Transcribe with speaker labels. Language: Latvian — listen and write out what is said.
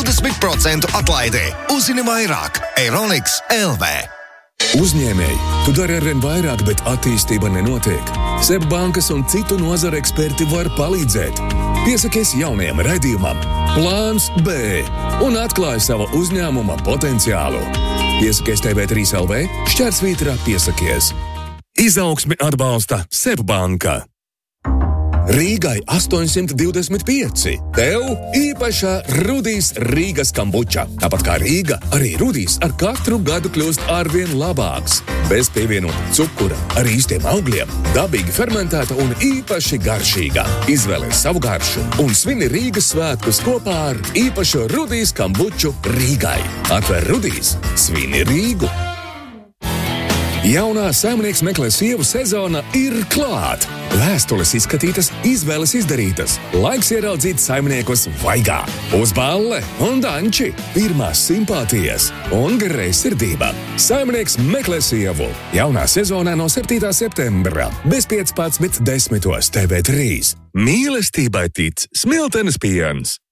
Speaker 1: 20% atlaidē. Uzzini vairāk Euronics LV.
Speaker 2: Uzņēmēji, tu dari arvien vairāk, bet attīstība nenotiek. SEB bankas un citu nozaru eksperti var palīdzēt. Piesakies jaunajam raidījumam Plāns B un atklāj savu uzņēmuma potenciālu. Piesakies TV3 LV, /, piesakies. Izaugsmi atbalsta SEB banka. Rīgai 825. Tev īpašā Rudijs Rīgas kombuča. Tāpat kā Rīga, arī Rudijs ar katru gadu kļūst arvien labāks. Bez pievienota cukura, ar īstiem augļiem, dabīgi fermentēta un īpaši garšīga. Izvēlies savu garšu un svini Rīgas svētkus kopā ar īpašo Rudijs kombuču Rīgai. Atver Rudijs, svini Rīgu. Jaunā Saimnieks meklē sievu sezona ir klāt. Vēstules izskatītas, izvēles izdarītas. Laiks ieraudzīt saimniekus vaigā. Uz balle un danči, pirmās simpātijas un greizsirdība. Saimnieks meklē sievu. Jaunā sezonā no 7. septembra bez 15.10. TV3. Mīlestībai tic Smiltenes piens.